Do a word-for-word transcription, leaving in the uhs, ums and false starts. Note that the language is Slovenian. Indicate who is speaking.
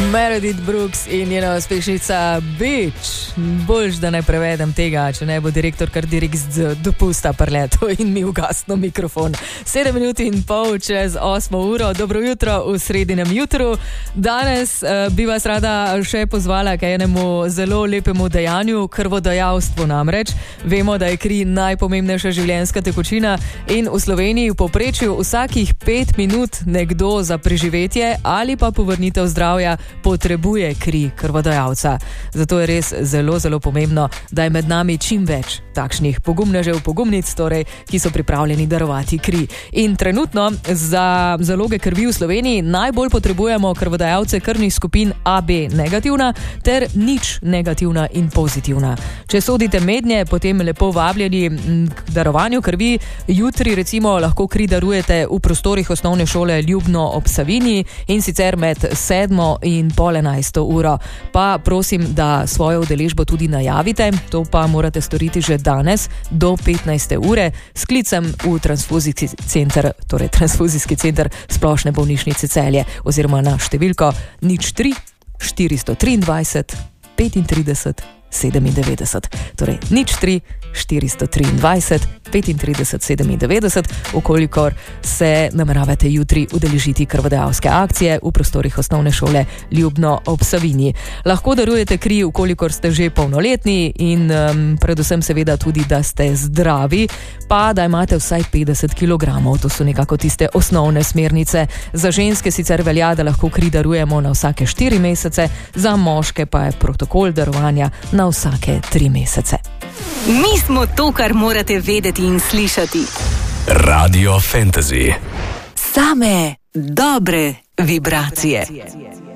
Speaker 1: Meredith Brooks in njena uspešnica Bitch. Boljš, da ne prevedem tega, če ne bo direktor kar direkt z dopusta prleto in mi ugasno mikrofon. Sedem minut in pol čez osmo uro. Dobro jutro v sredinem jutru. Danes uh, bi vas rada še pozvala k enemu zelo lepemu dejanju, krvodajalstvu namreč. Vemo, da je kri najpomembnejša življenjska tekočina in v Sloveniji v povprečju vsakih pet minut nekdo za preživetje ali pa povrnitev zdravja potrebuje kri krvodajalca. Zato je res zelo, zelo pomembno, da je med nami čim več takšnih pogumnežev, pogumnic, torej, ki so pripravljeni darovati kri. In trenutno za zaloge krvi v Sloveniji najbolj potrebujemo krvodajalce krvnih skupin A B negativna ter nič negativna in pozitivna. Če sodite mednje, potem lepo vabljeni k darovanju krvi. Jutri recimo lahko kri darujete v prostorih osnovne šole Ljubno ob Savinji in sicer med sedmo in pol enajsto uro. Pa prosim, da svojo udeležbo tudi najavite, to pa morate storiti že danes do petnajste ure s klicem v transfuzijski center, torej transfuzijski center Splošne bolnišnice Celje oziroma na številko nič tri štiristo triindvajset petintrideset sedemindevetdeset. Torej nič tri štiristo triindvajset petintrideset sedemindevetdeset, ukolikor se nameravate jutri udeležiti krvodajalske akcije v prostorih osnovne šole Ljubno ob Savinji. Lahko darujete kri, ukolikor ste že polnoletni in um, predvsem seveda tudi, da ste zdravi, pa da imate vsaj petdeset kilogramov. To so nekako tiste osnovne smernice. Za ženske sicer velja, da lahko kri darujemo na vsake štiri mesece, za moške pa je protokol darovanja na vsake tri mesece.
Speaker 2: Mi smo to, kar morate vedeti in slišati.
Speaker 3: Radio Fantasy.
Speaker 2: Same dobre vibracije.